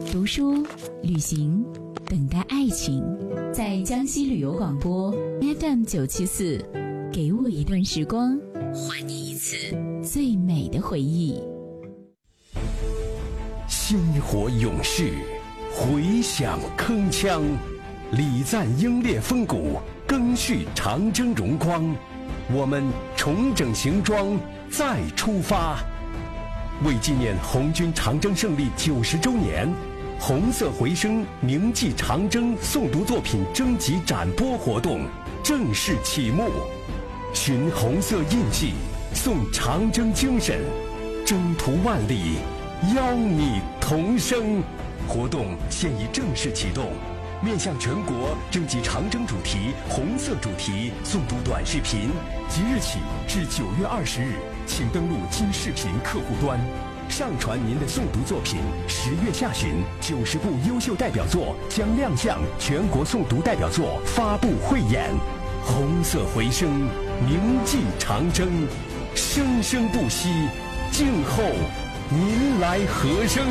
读书、旅行，等待爱情。在江西旅游广播 FM974，给我一段时光，还你一次最美的回忆。 鲜活勇士，回响铿锵，礼赞英烈风骨，更续长征荣光。我们重整行装，再出发。为纪念红军长征胜利90周年，红色回声铭记长征诵读作品征集展播活动正式启幕。寻红色印记，颂长征精神，征途万里，邀你同声。活动现已正式启动，面向全国征集长征主题、红色主题诵读短视频，即日起至9月20日，请登录今视频客户端，上传您的诵读作品。10月下旬，90部优秀代表作将亮相全国诵读代表作发布汇演。红色回声，铭记长征，生生不息，静候您来和声。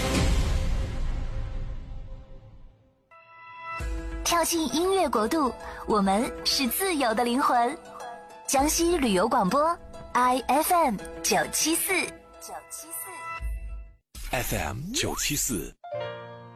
跳进音乐国度，我们是自由的灵魂。江西旅游广播 IFM974 FM974